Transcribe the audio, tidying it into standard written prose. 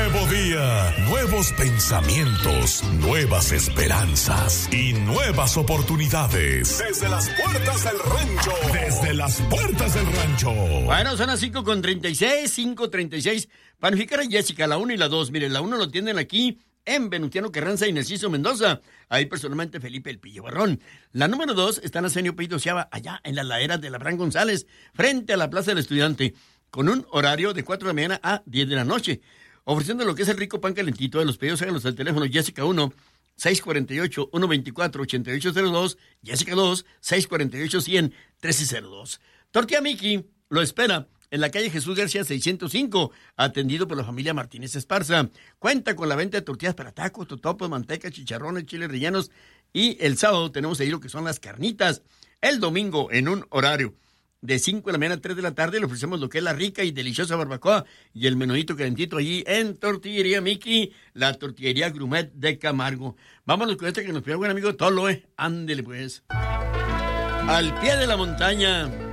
Nuevo día, nuevos pensamientos, nuevas esperanzas y nuevas oportunidades. Desde las puertas del rancho. Desde las puertas del rancho. Bueno, son las 5:36. Panificar a Jessica, la 1 y la 2. Miren, la 1 lo tienen aquí en Venustiano Carranza y Narciso Mendoza. Ahí personalmente Felipe El Pillo Barrón. La número 2 está en Arsenio Pito Seaba, allá en la ladera de Abraham González, frente a la Plaza del Estudiante, con un horario de 4 de la mañana a 10 de la noche. Ofreciendo lo que es el rico pan calentito. De los pedidos, háganlos al teléfono Jessica 1, 648-124-8802, Jessica 2, 648-100-1302. Tortilla Miki lo espera en la calle Jesús García 605, atendido por la familia Martínez Esparza. Cuenta con la venta de tortillas para tacos, totopos, manteca, chicharrones, chiles rellenos. Y el sábado tenemos ahí lo que son las carnitas. El domingo, en un horario de 5 de la mañana a 3 de la tarde, le ofrecemos lo que es la rica y deliciosa barbacoa y el menudito calentito allí en Tortillería Miki, la tortillería gourmet de Camargo. Vámonos con este que nos pide buen amigo Tolo, Ándele pues. Al pie de la montaña.